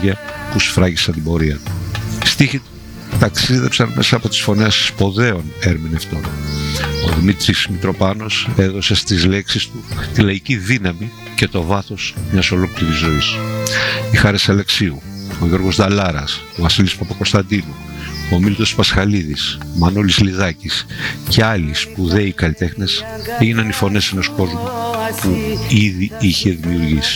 τραγούδια που σφράγισαν την πορεία. Οι στίχοι ταξίδεψαν μέσα από τις φωνές σποδαίων ερμηνευτών. Ο Δημήτρης Μητροπάνος έδωσε στις λέξεις του τη λαϊκή δύναμη και το βάθος μιας ολόκληρης ζωής. Η Χάρης Αλεξίου, ο Γιώργος Δαλάρας, ο Βασίλης Παπακοσταντίνου, ο Μίλτος Πασχαλίδης, ο Μανώλης Λιδάκης και άλλοι σπουδαίοι καλλιτέχνες έγιναν οι φωνές ενός κόσμου που ήδη είχε δημιουργήσει.